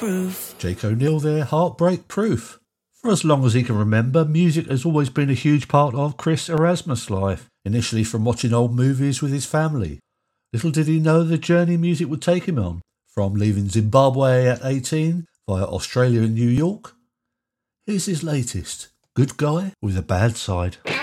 Proof. Jake O'Neill there, Heartbreak Proof. For as long as he can remember, music has always been a huge part of Chris Erasmus' life, initially from watching old movies with his family. Little did he know the journey music would take him on, from leaving Zimbabwe at 18 via Australia and New York. Here's his latest, Good Guy with a Bad Side.